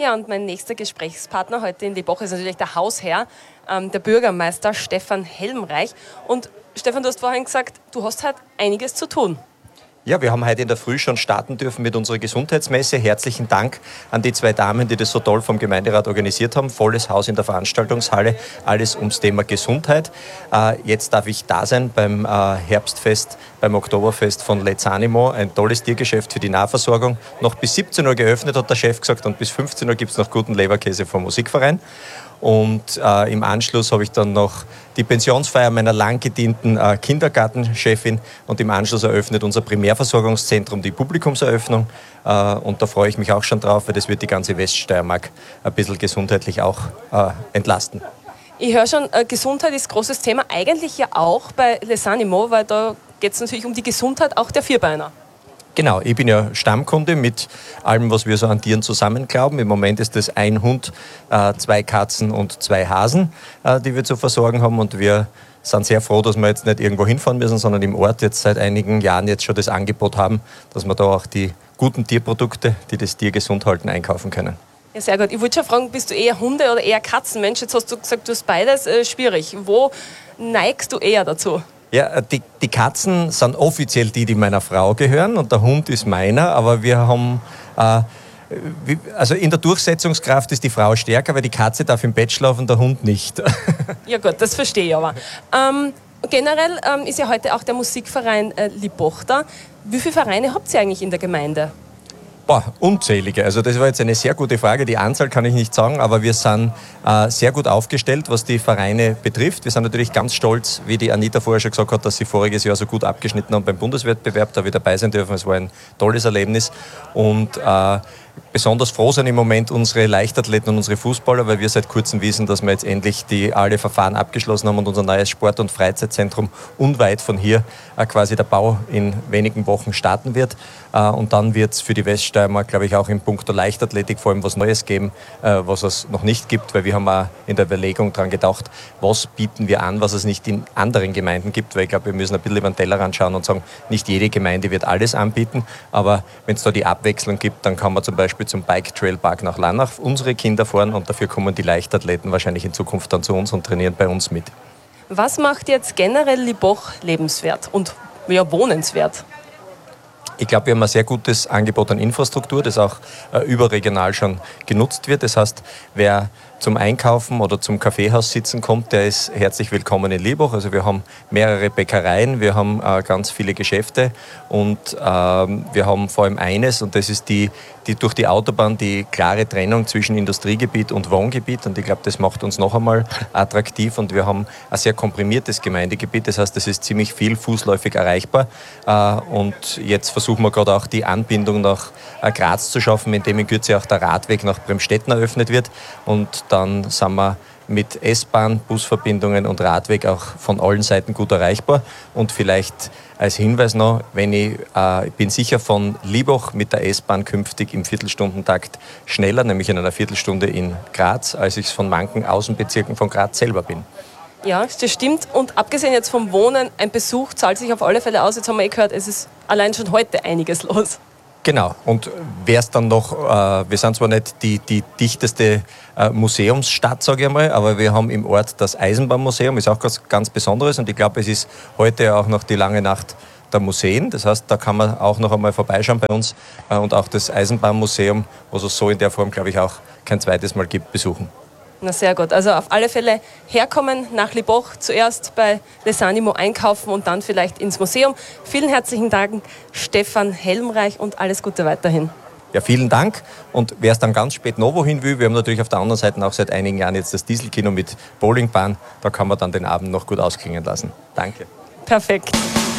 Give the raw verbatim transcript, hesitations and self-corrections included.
Ja, und mein nächster Gesprächspartner heute in Liebach ist natürlich der Hausherr, ähm, der Bürgermeister Stefan Helmreich. Und Stefan, du hast vorhin gesagt, du hast halt einiges zu tun. Ja, wir haben heute in der Früh schon starten dürfen mit unserer Gesundheitsmesse. Herzlichen Dank an die zwei Damen, die das so toll vom Gemeinderat organisiert haben. Volles Haus in der Veranstaltungshalle, alles ums Thema Gesundheit. Äh, jetzt darf ich da sein beim äh, Herbstfest, beim Oktoberfest von Let's Animo. Ein tolles Tiergeschäft für die Nahversorgung. Noch bis siebzehn Uhr geöffnet, hat der Chef gesagt, und bis fünfzehn Uhr gibt es noch guten Leberkäse vom Musikverein. Und äh, im Anschluss habe ich dann noch die Pensionsfeier meiner lang gedienten äh, Kindergartenchefin und im Anschluss eröffnet unser Primärversorgungszentrum die Publikumseröffnung. Äh, und da freue ich mich auch schon drauf, weil das wird die ganze Weststeiermark ein bisschen gesundheitlich auch äh, entlasten. Ich höre schon, äh, Gesundheit ist ein großes Thema, eigentlich ja auch bei Les Animo, weil da geht es natürlich um die Gesundheit auch der Vierbeiner. Genau, ich bin ja Stammkunde mit allem, was wir so an Tieren zusammen glauben. Im Moment ist das ein Hund, äh, zwei Katzen und zwei Hasen, äh, die wir zu versorgen haben. Und wir sind sehr froh, dass wir jetzt nicht irgendwo hinfahren müssen, sondern im Ort jetzt seit einigen Jahren jetzt schon das Angebot haben, dass wir da auch die guten Tierprodukte, die das Tier gesund halten, einkaufen können. Ja, sehr gut. Ich wollte schon fragen, bist du eher Hunde- oder eher Katzenmensch? Jetzt hast du gesagt, du hast beides. Äh, schwierig. Wo neigst du eher dazu? Ja, die, die Katzen sind offiziell die, die meiner Frau gehören und der Hund ist meiner, aber wir haben, äh, wie, also in der Durchsetzungskraft ist die Frau stärker, weil die Katze darf im Bett schlafen, der Hund nicht. Ja gut, das verstehe ich aber. Ähm, generell ähm, ist ja heute auch der Musikverein äh, Liebach da. Wie viele Vereine habt ihr eigentlich in der Gemeinde? Boah, unzählige. Also das war jetzt eine sehr gute Frage. Die Anzahl kann ich nicht sagen, aber wir sind äh, sehr gut aufgestellt, was die Vereine betrifft. Wir sind natürlich ganz stolz, wie die Anita vorher schon gesagt hat, dass sie voriges Jahr so gut abgeschnitten haben beim Bundeswettbewerb, da wir dabei sein dürfen. Es war ein tolles Erlebnis und äh, besonders froh sind im Moment unsere Leichtathleten und unsere Fußballer, weil wir seit kurzem wissen, dass wir jetzt endlich die alle Verfahren abgeschlossen haben und unser neues Sport- und Freizeitzentrum unweit von hier äh, quasi der Bau in wenigen Wochen starten wird. Äh, und dann wird es für die Weststeiermark, glaube ich, auch in puncto Leichtathletik vor allem was Neues geben, äh, was es noch nicht gibt, weil wir haben auch in der Überlegung daran gedacht, was bieten wir an, was es nicht in anderen Gemeinden gibt, weil ich glaube, wir müssen ein bisschen über den Tellerrand schauen und sagen, nicht jede Gemeinde wird alles anbieten, aber wenn es da die Abwechslung gibt, dann kann man zum Beispiel zum Bike Trail Park nach Lannach unsere Kinder fahren und dafür kommen die Leichtathleten wahrscheinlich in Zukunft dann zu uns und trainieren bei uns mit. Was macht jetzt generell Liebach lebenswert und ja, wohnenswert? Ich glaube, wir haben ein sehr gutes Angebot an Infrastruktur, das auch äh, überregional schon genutzt wird. Das heißt, wer zum Einkaufen oder zum Kaffeehaus sitzen kommt, der ist herzlich willkommen in Liebach. Also wir haben mehrere Bäckereien, wir haben äh, ganz viele Geschäfte und äh, wir haben vor allem eines, und das ist die, die durch die Autobahn die klare Trennung zwischen Industriegebiet und Wohngebiet. Und ich glaube, das macht uns noch einmal attraktiv. Und wir haben ein sehr komprimiertes Gemeindegebiet. Das heißt, es ist ziemlich viel fußläufig erreichbar. Äh, und jetzt versuchen wir gerade auch die Anbindung nach äh, Graz zu schaffen, indem in Kürze auch der Radweg nach Bremstetten eröffnet wird. Und dann sind wir mit S-Bahn, Busverbindungen und Radweg auch von allen Seiten gut erreichbar. Und vielleicht als Hinweis noch, wenn ich, äh, ich bin sicher von Liebach mit der S-Bahn künftig im Viertelstundentakt schneller, nämlich in einer Viertelstunde in Graz, als ich es von manchen Außenbezirken von Graz selber bin. Ja, das stimmt. Und abgesehen jetzt vom Wohnen, ein Besuch zahlt sich auf alle Fälle aus. Jetzt haben wir eh gehört, es ist allein schon heute einiges los. Genau. Und wer es dann noch, äh, wir sind zwar nicht die, die dichteste äh, Museumsstadt, sage ich mal, aber wir haben im Ort das Eisenbahnmuseum, ist auch ganz, ganz Besonderes. Und ich glaube, es ist heute auch noch die lange Nacht der Museen. Das heißt, da kann man auch noch einmal vorbeischauen bei uns äh, und auch das Eisenbahnmuseum, was es so in der Form, glaube ich, auch kein zweites Mal gibt, besuchen. Na sehr gut. Also auf alle Fälle herkommen nach Liebach, zuerst bei Les Animo einkaufen und dann vielleicht ins Museum. Vielen herzlichen Dank, Stefan Helmreich, und alles Gute weiterhin. Ja, vielen Dank. Und wer es dann ganz spät noch wohin will, wir haben natürlich auf der anderen Seite auch seit einigen Jahren jetzt das Dieselkino mit Bowlingbahn. Da kann man dann den Abend noch gut ausklingen lassen. Danke. Perfekt.